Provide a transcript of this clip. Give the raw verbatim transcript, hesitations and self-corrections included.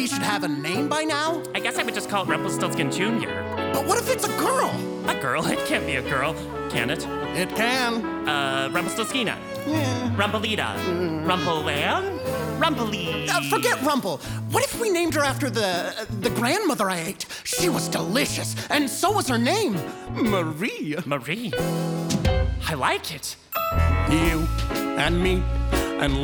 should have a name by now? I guess I would just call it Rumpelstiltskin Junior But what if it's a girl? A girl? It can't be a girl, can it? It can. Uh, Rumpelstiltskina. Yeah. Rumpelita. Mm. Rumpelan? Rumpeli. Uh, forget Rumple. What if we named her after the uh, the grandmother I ate? She was delicious, and so was her name, Marie. Marie. I like it. You and me